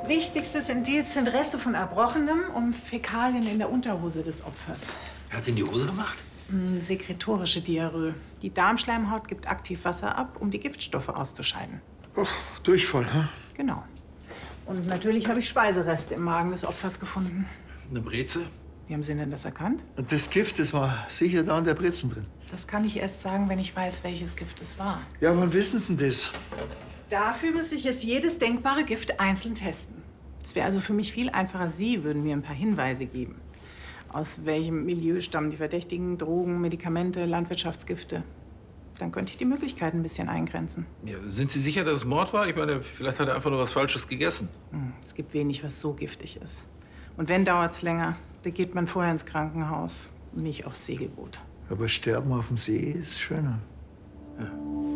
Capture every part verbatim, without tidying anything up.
Wichtigstes Indiz sind Reste von Erbrochenem und Fäkalien in der Unterhose des Opfers. Er hat in die Hose gemacht? Hm, sekretorische Diarrhoe. Die Darmschleimhaut gibt aktiv Wasser ab, um die Giftstoffe auszuscheiden. Oh, Durchfall, hä? Genau. Und natürlich habe ich Speisereste im Magen des Opfers gefunden. Eine Breze? Wie haben Sie denn das erkannt? Und das Gift, das war sicher da in der Brezen drin. Das kann ich erst sagen, wenn ich weiß, welches Gift es war. Ja, wann wissen Sie denn das? Dafür muss ich jetzt jedes denkbare Gift einzeln testen. Es wäre also für mich viel einfacher, Sie würden mir ein paar Hinweise geben. Aus welchem Milieu stammen die Verdächtigen? Drogen, Medikamente, Landwirtschaftsgifte? Dann könnte ich die Möglichkeiten ein bisschen eingrenzen. Ja, sind Sie sicher, dass es Mord war? Ich meine, vielleicht hat er einfach nur was Falsches gegessen. Hm, es gibt wenig, was so giftig ist. Und wenn, dauert es länger. Da geht man vorher ins Krankenhaus, nicht aufs Segelboot. Aber Sterben auf dem See ist schöner. Ja.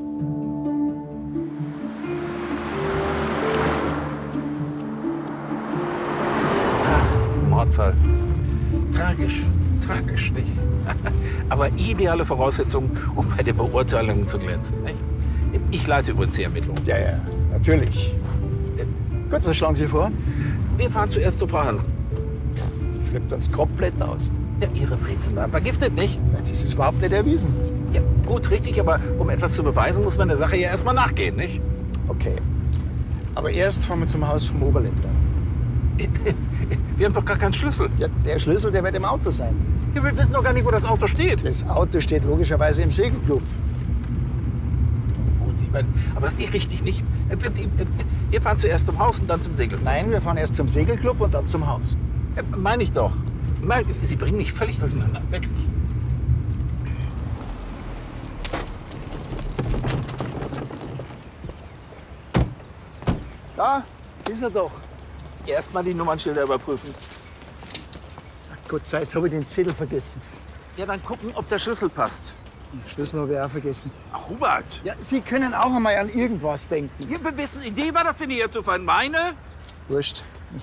Mordfall. Tragisch, tragisch, nicht? Aber ideale Voraussetzungen, um bei der Beurteilung zu glänzen, nicht? Ich leite übrigens die Ermittlungen. Ja, ja, natürlich. Gut, was schlagen Sie vor? Wir fahren zuerst zu Frau Hansen. Die flippt uns komplett aus. Ja, Ihre Brezen waren vergiftet, nicht? Jetzt ist es überhaupt nicht erwiesen. Ja, gut, richtig, aber um etwas zu beweisen, muss man der Sache ja erstmal nachgehen, nicht? Okay. Aber erst fahren wir zum Haus vom Oberländer. Wir haben doch gar keinen Schlüssel. Ja, der Schlüssel, der wird im Auto sein. Ja, wir wissen doch gar nicht, wo das Auto steht. Das Auto steht logischerweise im Segelclub. Gut, ich meine, aber das ist nicht richtig, nicht? Wir fahren zuerst zum Haus und dann zum Segelclub. Nein, wir fahren erst zum Segelclub und dann zum Haus. Ja, meine ich doch. Mein, Sie bringen mich völlig durcheinander, wirklich. Da ist er doch. Erst mal die Nummernschilder überprüfen. Ach Gott sei Dank, jetzt habe ich den Zettel vergessen. Ja, dann gucken, ob der Schlüssel passt. Den Schlüssel habe ich auch vergessen. Ach, Hubert. Ja, Sie können auch einmal an irgendwas denken. Ja, wessen Idee war das denn hier zu fahren? Meine? Wurscht.